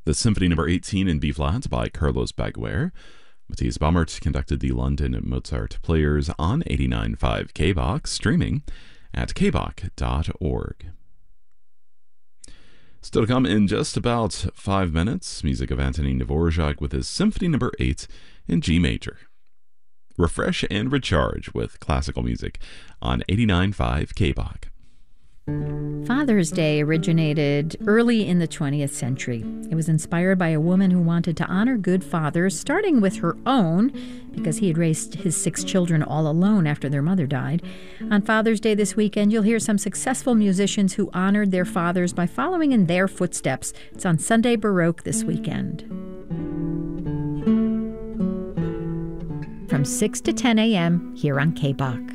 The Symphony No. 18 in B-flat by Carlos Baguer. Matthias Baumert conducted the London Mozart Players on 89.5 KBOX, streaming at kbok.org. Still to come in just about 5 minutes, music of Antonin Dvorak with his Symphony No. 8 in G major. Refresh and recharge with classical music on 89.5 KBOK. Father's Day originated early in the 20th century. It was inspired by a woman who wanted to honor good fathers, starting with her own, because he had raised his 6 children all alone after their mother died. On Father's Day this weekend, you'll hear some successful musicians who honored their fathers by following in their footsteps. It's on Sunday Baroque this weekend. From 6 to 10 a.m. here on KBOK.